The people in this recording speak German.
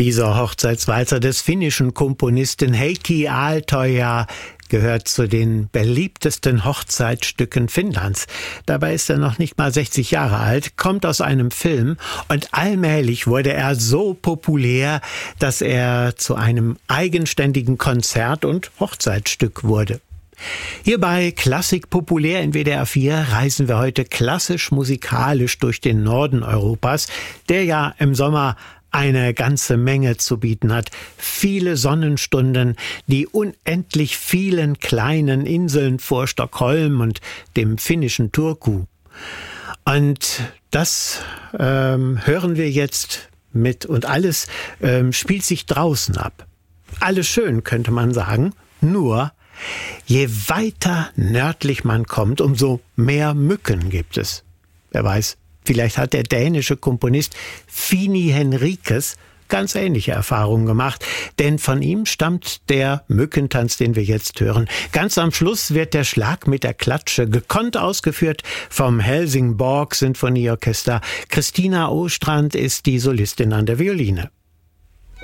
Dieser Hochzeitswalzer des finnischen Komponisten Heikki Aaltoja gehört zu den beliebtesten Hochzeitsstücken Finnlands. Dabei ist er noch nicht mal 60 Jahre alt, kommt aus einem Film und allmählich wurde er so populär, dass er zu einem eigenständigen Konzert- und Hochzeitsstück wurde. Hier bei Klassik populär in WDR 4 reisen wir heute klassisch-musikalisch durch den Norden Europas, der ja im Sommer eine ganze Menge zu bieten hat. Viele Sonnenstunden, die unendlich vielen kleinen Inseln vor Stockholm und dem finnischen Turku. Und das hören wir jetzt mit und alles spielt sich draußen ab. Alles schön, könnte man sagen, nur je weiter nördlich man kommt, umso mehr Mücken gibt es. Wer weiß, vielleicht hat der dänische Komponist Fini Henriques ganz ähnliche Erfahrungen gemacht, denn von ihm stammt der Mückentanz, den wir jetzt hören. Ganz am Schluss wird der Schlag mit der Klatsche gekonnt ausgeführt vom Helsingborg Sinfonieorchester. Christina Ostrand ist die Solistin an der Violine.